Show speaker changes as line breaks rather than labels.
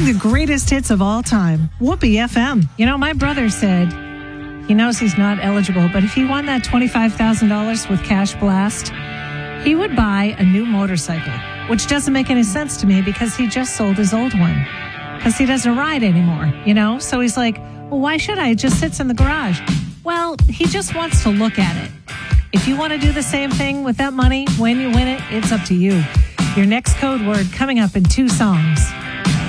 playing the greatest hits of all time. Whoopee FM.
You know, my brother said he knows he's not eligible, but if he won that $25,000 with Cash Blast, he would buy a new motorcycle, which doesn't make any sense to me because he just sold his old one because he doesn't ride anymore, you know? So he's like, well, why should I? It just sits in the garage. Well, he just wants to look at it. If you want to do the same thing with that money when you win it, it's up to you. Your next code word coming up in 2 songs.